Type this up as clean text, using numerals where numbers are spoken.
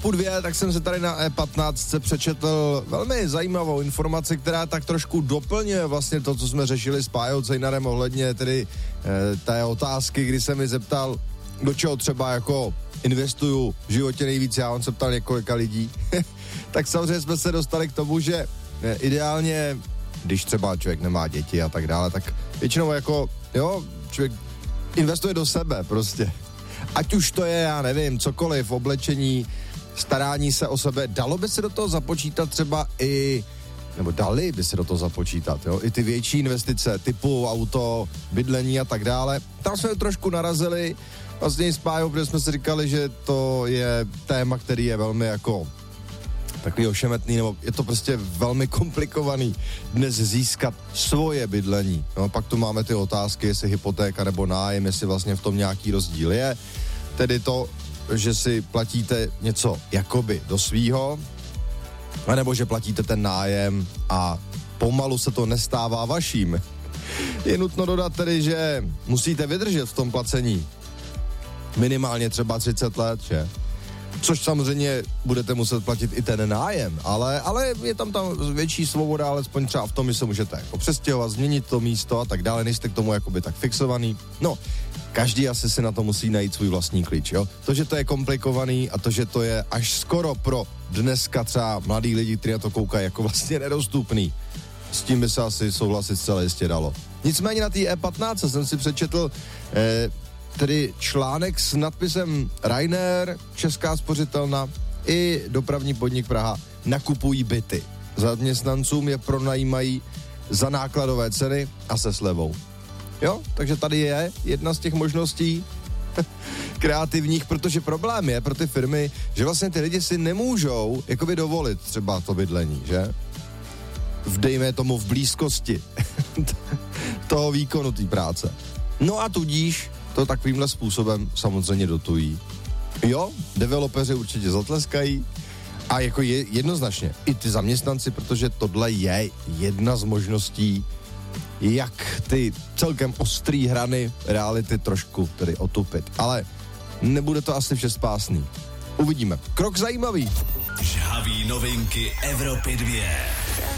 půl 2, tak jsem se tady na E15 přečetl velmi zajímavou informaci, která tak trošku doplňuje vlastně to, co jsme řešili s Pájou Cejnarem ohledně tedy té otázky, kdy jsem mi zeptal, do čeho třeba jako investuju v životě nejvíc, já on se ptal několika lidí. Tak samozřejmě jsme se dostali k tomu, že ideálně, když třeba člověk nemá děti a tak dále, tak většinou jako, jo, člověk investuje do sebe prostě. Ať už to je, já nevím, cokoliv, oblečení, starání se o sebe, dalo by se do toho započítat třeba nebo dali by se do toho započítat, jo, i ty větší investice typu auto, bydlení a tak dále. Tam jsme trošku narazili vlastně s Pájou, protože jsme si říkali, že to je téma, který je velmi jako takový ošemetný, nebo je to prostě velmi komplikovaný dnes získat svoje bydlení. No, pak tu máme ty otázky, jestli hypotéka nebo nájem, jestli vlastně v tom nějaký rozdíl je. Tedy to, že si platíte něco jakoby do svýho, anebo že platíte ten nájem a pomalu se to nestává vaším. Je nutno dodat tedy, že musíte vydržet v tom placení minimálně třeba 30 let, že? Což samozřejmě budete muset platit i ten nájem, ale je tam větší svoboda, alespoň třeba v tom, že se můžete jako přestěhovat, změnit to místo a tak dále, nejste k tomu jakoby tak fixovaný. No, každý asi si na to musí najít svůj vlastní klíč, jo. To, že to je komplikovaný a to, že to je až skoro pro dneska třeba mladý lidi, kteří na to koukají, jako vlastně nedostupný. S tím by se asi souhlasit zcela jistě dalo. Nicméně na té E15 jsem si přečetl tedy článek s nadpisem Ryanair, Česká spořitelna i dopravní podnik Praha nakupují byty. Zaměstnancům je pronajímají za nákladové ceny a se slevou. Jo, takže tady je jedna z těch možností kreativních, protože problém je pro ty firmy, že vlastně ty lidi si nemůžou jakoby dovolit třeba to bydlení, že? Dejme tomu v blízkosti toho výkonu té práce. No a tudíž to takovýmhle způsobem samozřejmě dotují. Jo, developeři určitě zatleskají a jako jednoznačně i ty zaměstnanci, protože tohle je jedna z možností, jak ty celkem ostrý hrany reality trošku tedy otupit. Ale nebude to asi všespásný. Uvidíme. Krok zajímavý. Žhavý novinky Evropy 2.